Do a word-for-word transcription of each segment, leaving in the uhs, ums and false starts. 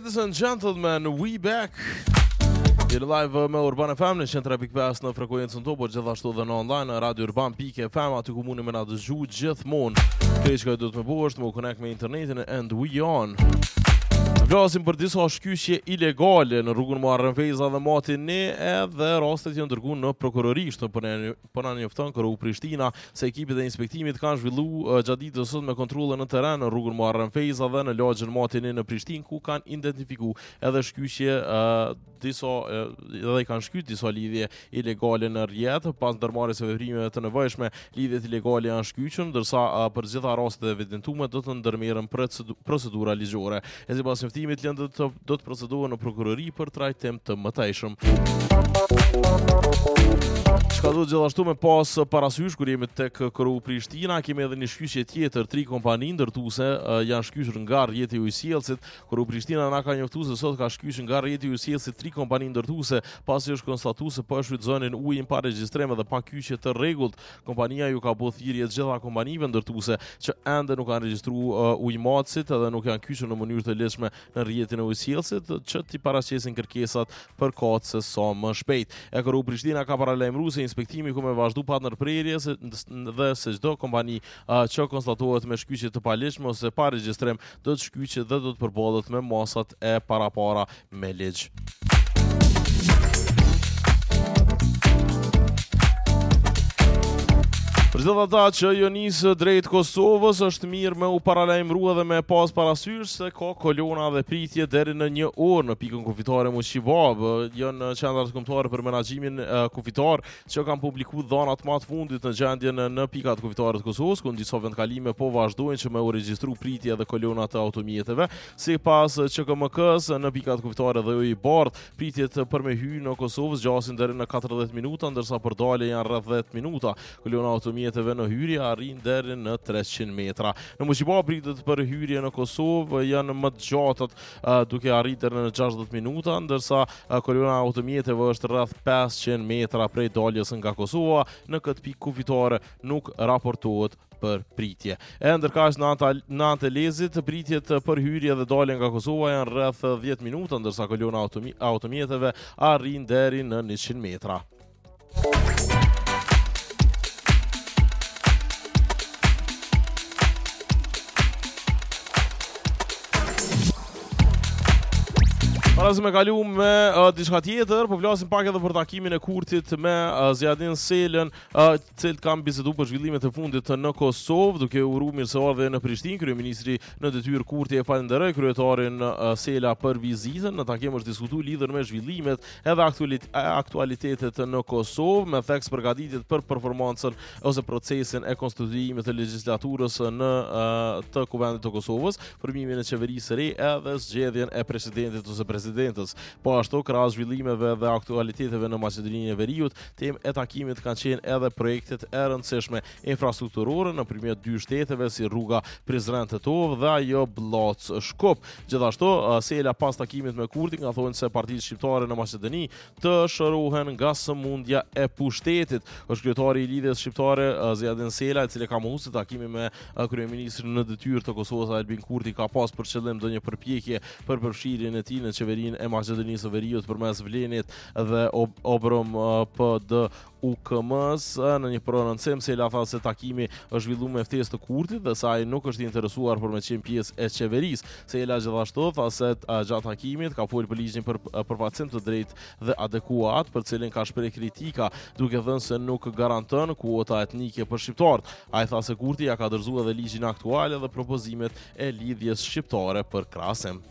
ladies and gentlemen, we back. Jeni live me Urban F M në cent tre pikë pesë në frekuencën tonë, por gjithashtu edhe në online në radio urban pikë f m, aty ku mundeni më na dëgju gjithmonë. Kjo që do të më bësh të më connect me internetin and we on. Vlasim për disa shkyqje ilegale në rrugën Muharrem Feza dhe Matini, edhe rastet janë dërguar në prokurorisht, po po na njofton K R U Prishtina se ekipet e inspektimit kanë zhvilluar uh, gjatë ditës sot me kontrolle në terren në rrugën Muharrem Feza dhe në lagjën Matini në Prishtinë, ku kanë identifikuar edhe shkyqje uh, disa uh, edhe kanë shkyt disa lidhje ilegale në rrjet pas ndërmarrjes së veprimeve të nevojshme. Lidhjet ilegale janë shkyqur, ndërsa uh, për gjitha rastet e evidentuara do të ndërmerren procedura ligjore. E sipas njoftimit lëndë do, do të procedohen në prokurori për trajtim të mëtejshëm. Çka do gjithashtu me pas parasysh kur jemi tek K R U Prishtina, kemi edhe një shkyqje tjetër, tri kompani ndërtuese uh, janë shkyqur nga rrjeti i ujësjellësit. K R U Prishtina na ka njoftuar se sot ka shkyqur nga rrjeti i ujësjellësit tri kompani ndërtuese, pasi është konstatuar se po e shfrytëzonin ujin pa regjistrim dhe pa kyçe të rregullt. Kompania ju ka bërë thirrje të gjitha kompanive ndërtuese që ende nuk kanë regjistruar uh, ujmatësit edhe nuk janë kyçur në mënyrë të lehtëshme në rrjetin e ujësjellësit, që t'i paraqesin kërkesat për kaqëse sa më shpejt. E K R U Prishtina ka paralajmëruar se inspektimi ku me vazhdu partnerprerje dhe se çdo kompani uh, që konstatohet me shkyqje të palegjshme ose pa regjistrim do të shkyqet dhe do të përballet me masat e parapara me ligj. Për gjithë ata që jo nisë drejt Kosovës, është mirë me u paralajmërua dhe me pas parasysh se ka kolona dhe pritje deri në një orë në pikën kufitare Muqibab. Janë qendrat kombëtare për menaxhimin uh, kufitar që kanë publikuar dhanat më të fundit në gjendjen në, në pikat kufitare të Kosovës, ku disa vendkalime po vazhdojnë që me u regjistru pritje dhe kolona të automjeteve. Sipas Q K M K-s në pikat kufitare dhe i bardh, pritjet për me hyrje në Kosovë zgjasin deri në katërdhjetë minuta, ndërsa për dalje janë rreth dhjetë minuta. Kolona automjeteve në hyrje arrin deri në treqind metra. Në Muqibab pritet për hyrje në Kosovë janë më të gjatat, uh, duke arritur në gjashtëdhjetë minuta, ndërsa uh, kolona automjeteve është rreth pesëqind metra prej daljes nga Kosova. Në këtë pikë kufitare nuk raportohet për pritje. E ndërkaq në në Antelezit pritjet për hyrje dhe dalje nga Kosova janë rreth dhjetë minuta, ndërsa kolona automjeteve arrin deri në njëqind metra. Para se me kalu me uh, diçka tjetër, po flasim pak edhe për takimin e Kurtit me uh, Zjadin Selën, uh, cilët kanë biseduar për zhvillimet e fundit në Kosovë, duke uruar mirëseardhje në Prishtinë. Kryeministri në detyrë Kurti e falenderoi kryetarin uh, Sela për vizitën. Në takim është diskutuar lidhur me zhvillimet edhe aktualit aktualitetet në Kosovë, me theks përgatitjet për performancën ose procesin e konstituimit të legjislaturës në uh, të Kuvendit të Kosovës, formimin e qeverisë së re edhe zgjedhjen e presidentit ose presidentës. Po ashtu, krahas zhvillimeve dhe aktualiteteve në Maqedoninë e Veriut, temë e takimit kanë qenë edhe projektet e rëndësishme infrastrukturore nëpërmjet dy shteteve si rruga Prizren-Tetov dhe ajo Blac-Shkup. Gjithashtu, Sela pas takimit me Kurtin ka thënë se partitë shqiptare në Maqedoni të shërohen nga sëmundja e pushtetit. Është kryetari i lidhjes shqiptare Zjadin Sela, i cili ka mohuar se takimi me kryeministrin në detyrë të Kosovës Albin Kurti ka pas për qëllim ndonjë përpjekje për përfshirjen e tij në qeverinë e Maqedonisë së Veriut përmes vlenit dhe ob Obrom uh, P D U K M-s. Në një prononcim Sela tha se takimi është zhvilluar me ftesë të Kurtit dhe se ai nuk është i interesuar për me qenë pjesë e qeverisë. Sela gjithashtu tha se uh, gjatë takimit ka folur për ligjin për uh, përfaqësim të drejtë dhe adekuat, për cilin ka shpreh kritika, duke thënë se nuk garanton kuota etnike për shqiptarët. Ai tha se Kurti ja ka dorëzuar edhe ligjin aktual dhe propozimet e lidhjes shqiptare për krahasim.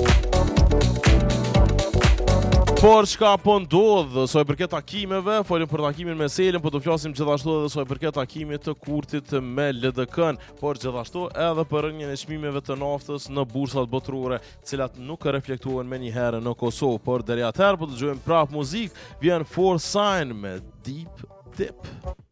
Por çka po ndodh sa i përket takimeve, folim për takimin me Selën, po do flasim gjithashtu edhe sa i përket takimit të Kurtit me L D K-n, por gjithashtu edhe për rënien e çmimeve të naftës në bursat botërore, të cilat nuk reflektohen më një herë në Kosovë. Por deri atëherë po dëgjojmë prap muzikë, vjen For Sign me Deep Dip.